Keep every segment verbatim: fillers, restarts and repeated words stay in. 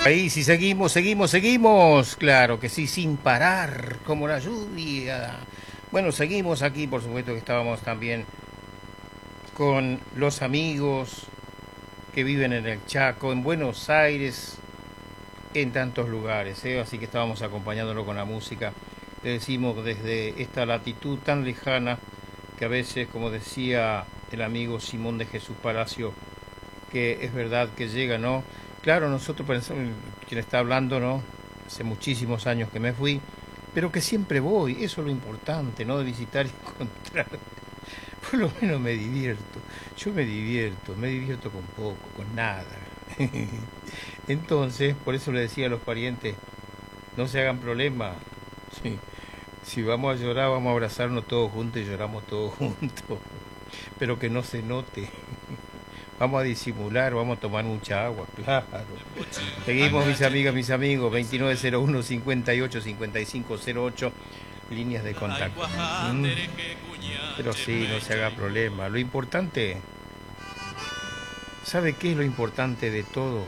Ahí sí seguimos, seguimos, seguimos. Claro que sí, sin parar, como la lluvia. Bueno, seguimos aquí, por supuesto que estábamos también con los amigos que viven en el Chaco, en Buenos Aires, en tantos lugares, ¿eh? Así que estábamos acompañándolo con la música. Le decimos desde esta latitud tan lejana que a veces, como decía el amigo Simón de Jesús Palacio, que es verdad que llega, ¿no? Claro, nosotros pensamos, quien está hablando, ¿no? Hace muchísimos años que me fui, pero que siempre voy, eso es lo importante, ¿no? De visitar y encontrar. Por lo menos me divierto, yo me divierto, me divierto con poco, con nada. Entonces, por eso le decía a los parientes, no se hagan problema. Sí. Si vamos a llorar, vamos a abrazarnos todos juntos y lloramos todos juntos. Pero que no se note. Vamos a disimular, vamos a tomar mucha agua, claro. Seguimos, mis amigas, mis amigos, veintinueve cero uno, cincuenta y ocho, cincuenta y cinco cero ocho, líneas de contacto. Mm. Pero sí, no se haga problema. Lo importante, ¿sabe qué es lo importante de todo?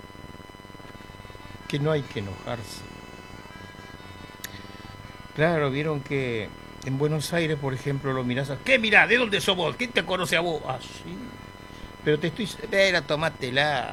Que no hay que enojarse. Claro, vieron que en Buenos Aires, por ejemplo, lo mirás a... ¿Qué mirá? ¿De dónde sos vos? ¿Quién te conoce a vos? Ah, sí. Pero te estoy... Espera, tomátela.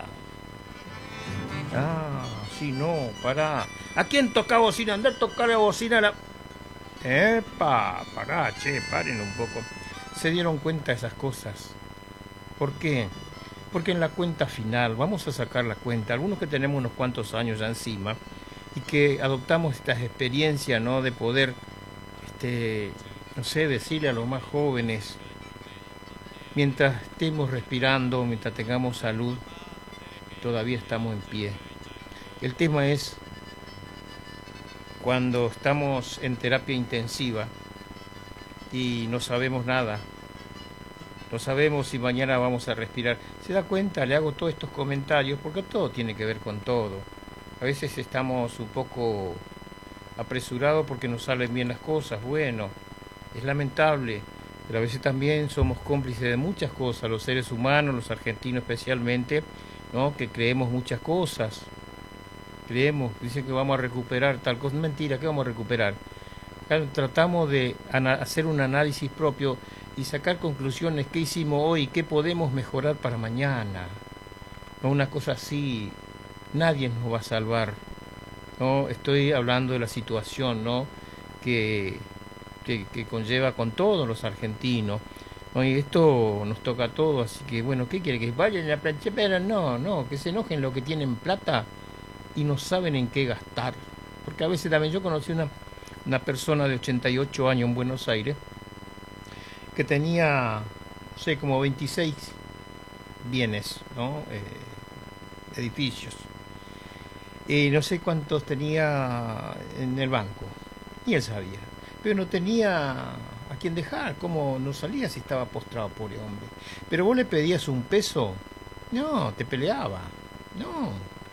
Ah, sí, no, pará. ¿A quién toca bocina? Andá a tocar la bocina a la... Epa, pará, che, paren un poco. Se dieron cuenta de esas cosas. ¿Por qué? Porque en la cuenta final, vamos a sacar la cuenta, algunos que tenemos unos cuantos años ya encima, y que adoptamos estas experiencias, ¿no? De poder, este, no sé, decirle a los más jóvenes, mientras estemos respirando, mientras tengamos salud, todavía estamos en pie. El tema es cuando estamos en terapia intensiva y no sabemos nada, no sabemos si mañana vamos a respirar. ¿Se da cuenta? Le hago todos estos comentarios porque todo tiene que ver con todo. A veces estamos un poco apresurados porque no salen bien las cosas. Bueno, es lamentable, pero a veces también somos cómplices de muchas cosas, los seres humanos, los argentinos especialmente, ¿no? Que creemos muchas cosas. Creemos, dicen que vamos a recuperar tal cosa. Mentira, ¿qué vamos a recuperar? Claro, tratamos de hacer un análisis propio y sacar conclusiones. ¿Qué hicimos hoy? ¿Qué podemos mejorar para mañana? No, una cosa así, nadie nos va a salvar. No, estoy hablando de la situación, ¿no? Que, que, que conlleva con todos los argentinos. ¿No? Y esto nos toca a todos, así que bueno, ¿qué quiere? ¿Que vayan a la plancha? Pero no, no, que se enojen los que tienen plata y no saben en qué gastar. Porque a veces también yo conocí una, una persona de ochenta y ocho años en Buenos Aires que tenía, no sé, como veintiséis bienes, ¿no? Eh, edificios. Y no sé cuántos tenía en el banco. Y él sabía. Pero no tenía a quién dejar. ¿Cómo no salía si estaba postrado, pobre hombre? Pero vos le pedías un peso. No, te peleaba. No.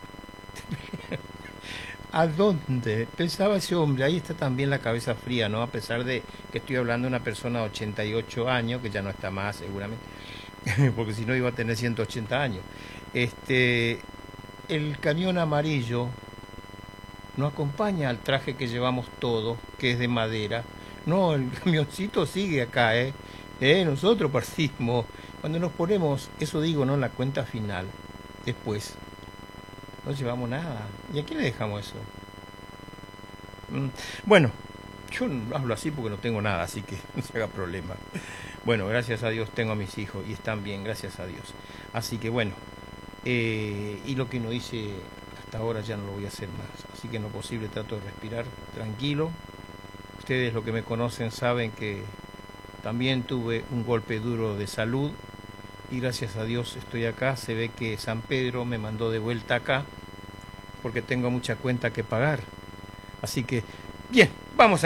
¿A dónde? Pensaba ese hombre. Ahí está también la cabeza fría, ¿no? A pesar de que estoy hablando de una persona de ochenta y ocho años, que ya no está más seguramente, porque si no iba a tener ciento ochenta años. Este, el camión amarillo no acompaña al traje que llevamos todos, que es de madera. No, el camioncito sigue acá, ¿eh? ¿Eh? Nosotros partimos. Cuando nos ponemos, eso digo, ¿no? En la cuenta final, después, no llevamos nada. ¿Y a quién le dejamos eso? Mm, Bueno, yo no hablo así porque no tengo nada, así que no se haga problema. Bueno, gracias a Dios tengo a mis hijos y están bien, gracias a Dios. Así que bueno, eh, y lo que no hice hasta ahora ya no lo voy a hacer más. Así que en lo posible trato de respirar tranquilo. Ustedes, los que me conocen, saben que también tuve un golpe duro de salud y gracias a Dios estoy acá. Se ve que San Pedro me mandó de vuelta acá porque tengo mucha cuenta que pagar. Así que, bien, vamos a...